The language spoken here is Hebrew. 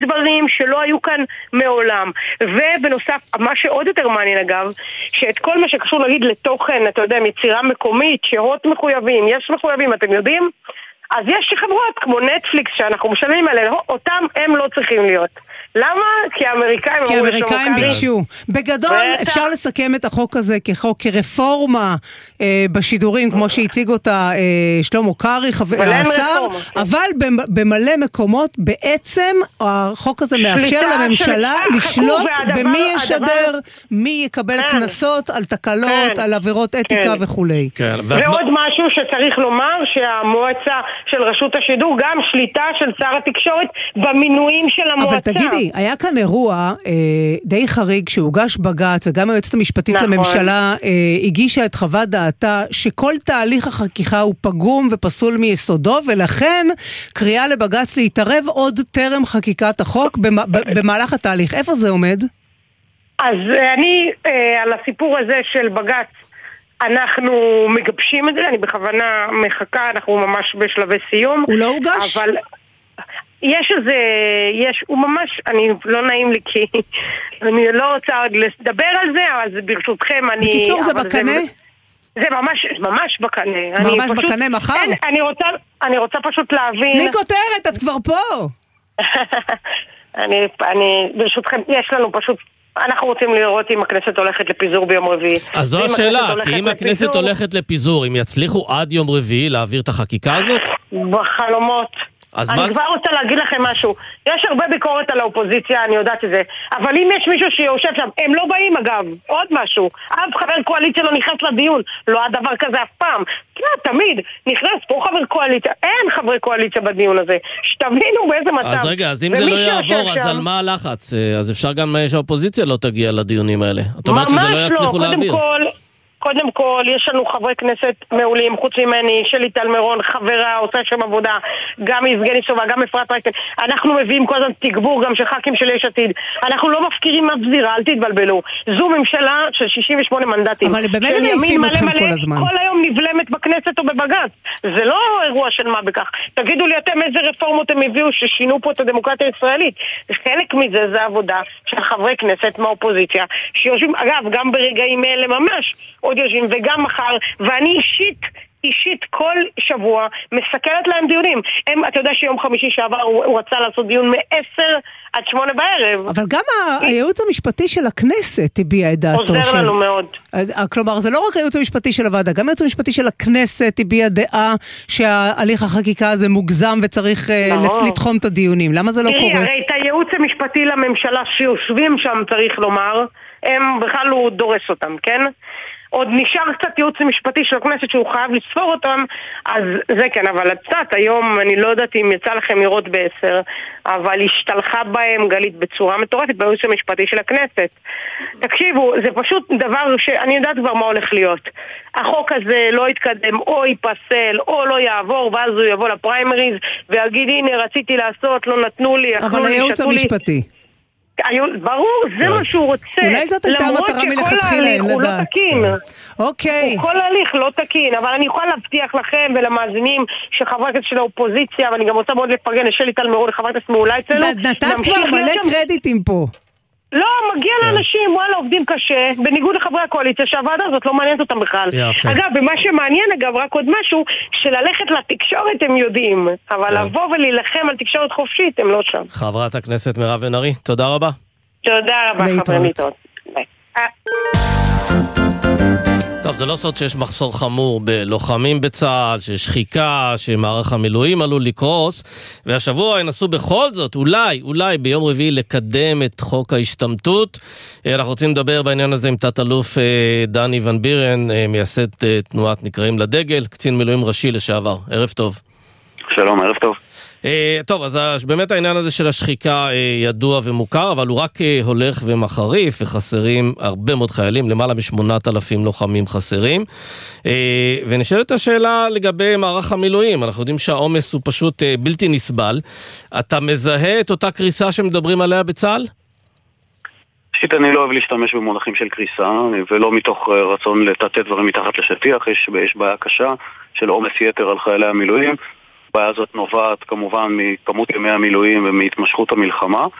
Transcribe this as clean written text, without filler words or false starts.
דברים שלא היו כאן מעולם. ובנוסף, מה שעוד יותר מעניין אגב, שאת כל מה שקשור נגיד לתוכן, אתה יודע, יצירה מקומית, שהוט מחויבים, יש מחויבים, אתם יודעים? אז יש חברות כמו נטפליקס שאנחנו משלמים עליהן, אותם הם לא צריכים להיות. למה? כי האמריקאים ביקשו. בגדול אפשר לסכם את החוק הזה כחוק, כרפורמה בשידורים, כמו שהציג אותה שלמה קרעי, השר, אבל במלא מקומות בעצם החוק הזה מאפשר לממשלה לשלוט במי ישדר, מי יקבל קנסות על תקלות, על עבירות אתיקה וכו'. ועוד משהו שצריך לומר, שהמועצה של רשות השידור, גם שליטה של שר התקשורת במינויים של המועצה. אבל תגידי, היה כאן אירוע די חריג שהוגש בג"ץ, וגם היועצת המשפטית לממשלה הגישה את חוות דעתה שכל תהליך החקיקה הוא פגום ופסול מיסודו, ולכן קריאה לבג"ץ להתערב עוד טרם חקיקת החוק במהלך התהליך. איפה זה עומד? אז אני על הסיפור הזה של בג"ץ, אנחנו מגבשים את זה, אני בכוונה מחכה, אנחנו ממש בשלבי סיום. הוא לא הוגש? אבל הוא ממש, לא נעים לי כי אני לא רוצה עוד לדבר על זה, אבל ברשותכם בקיצור זה בקנה? זה ממש בקנה. ממש בקנה מחר? אני רוצה פשוט להבין. מי כותרת? את כבר פה. ברשותכם, יש לנו פשוט, אנחנו רוצים לראות אם הכנסת הולכת לפיזור ביום רביעי. אז זו השאלה, כי אם הכנסת הולכת לפיזור, אם יצליחו עד יום רביעי להעביר את החקיקה הזאת? בחלומות. אני כבר רוצה להגיד לכם משהו. יש הרבה ביקורת על האופוזיציה, אני יודעת את זה, אבל אם יש מישהו שיושב שם, הם לא באים אגב. עוד משהו, אף חבר קואליציה לא נכנס לדיון, לא הדבר כזה אף פעם. תמיד נכנס פה חבר קואליציה, אין חברי קואליציה בדיון הזה, שתבינו באיזה מצב. אז רגע, אז אם זה לא יעבור, אז על מה הלחץ? אז אפשר גם שהאופוזיציה לא תגיע לדיונים האלה. את אומרת שזה לא יצליחו להעביר. קודם כל, יש לנו חברי כנסת מעולים, חוץ ממני, שלי טל מירון, חברה, עושה שם עבודה, גם יבגני סובה, גם אפרת רייטן. אנחנו מביאים כל הזמן תגבור גם של ח"כים של יש עתיד. אנחנו לא מפקירים אף זירה, אל תתבלבלו. זו ממשלה של 68 מנדטים. אבל באמת הם מעיפים אתכם כל הזמן. כל היום נבלמת בכנסת או בבג"ץ. זה לא אירוע של מה בכך. תגידו לי אתם איזה רפורמות הם הביאו ששינו פה את הדמוקרטיה הישראלית. חלק מזה זה עבודה של חברי כנסת מהאופוזיציה, שיושבים, אגב, גם ברגעים אלה ממש, עוד יושבים, וגם מחר, ואני אישית כל שבוע מסכלת להם דיונים. אתה יודע שיום חמישי שעבר הוא רצה לעשות דיון מ-10 עד 8 בערב. אבל גם הייעוץ המשפטי של הכנסת הביע את דעתו. עוזר לנו מאוד. כלומר, זה לא רק הייעוץ המשפטי של הוועדה, גם הייעוץ המשפטי של הכנסת הביע דעה שההליך החקיקה הזה מוגזם וצריך לתחום את הדיונים. למה זה לא קורה? הרי את הייעוץ המשפטי לממשלה שיושבים שם, צריך לומר, הם בכלל הוא דורס אותם, כן? עוד נשאר קצת ייעוץ משפטי של הכנסת שהוא חייב לספור אותם, אז זה כן, אבל קצת היום, אני לא יודעת אם יצא לכם לראות ב10, אבל השתלחה בהם גלית בצורה מטורפת בייעוץ המשפטי של הכנסת. תקשיבו, זה פשוט דבר שאני יודעת כבר מה הולך להיות. החוק הזה לא יתקדם, או ייפסל, או לא יעבור, ואז הוא יבוא לפריימריז, ויגיד, הנה, רציתי לעשות, לא נתנו לי, אבל הייעוץ המשפטי. ברור, זה מה שהוא רוצה. אולי זאת הייתה מטרה מלכתחילה, אין לדעת. הוא לא תקין. אוקיי. כל ההליך לא תקין, אבל אני יכולה להבטיח לכם ולמאזינים שחברי הכנסת של האופוזיציה, ואני גם רוצה מאוד לפרגן לשלי טל מירון, לחברי הכנסת מעולה אצלנו. נתת כבר מלא קרדיטים פה. לא, מגיע לאנשים, וואלה, עובדים קשה, בניגוד לחברי הקואליציה, שהוועדה הזאת לא מעניינת אותם בכלל. אגב, במה שמעניין, אגב, רק עוד משהו, שללכת לתקשורת הם יודעים, אבל לבוא ולהילחם על תקשורת חופשית, הם לא שם. חברת הכנסת מירב בן ארי, תודה רבה. תודה רבה, חברים איתות. טוב, זה לא סוד שיש מחסור חמור בלוחמים בצה"ל, שיש שחיקה, שמערך המילואים עלול לקרוס, והשבוע ינסו בכל זאת, אולי ביום רביעי לקדם את חוק ההשתמטות. אנחנו רוצים לדבר בעניין הזה עם תת-אלוף דני ון בירן, מייסד תנועת נקראים לדגל, קצין מילואים ראשי לשעבר. ערב טוב. שלום, ערב טוב. טוב, אז באמת העניין הזה של השחיקה ידוע ומוכר, אבל הוא רק הולך ומחריף, וחסרים הרבה מאוד חיילים, למעלה מ8,000 לוחמים חסרים. ונשאלת השאלה לגבי מערך המילואים, אנחנו יודעים שהעומס הוא פשוט בלתי נסבל. אתה מזהה את אותה קריסה שמדברים עליה בצה"ל? ראשית, אני לא אוהב להשתמש במונחים של קריסה, ולא מתוך רצון לטאטא דברים מתחת לשטיח. יש בעיה קשה של עומס יתר על חיילי המילואים. הבעיה הזאת נובעת כמובן מכמות ימי המילואים ומהתמשכות המלחמה.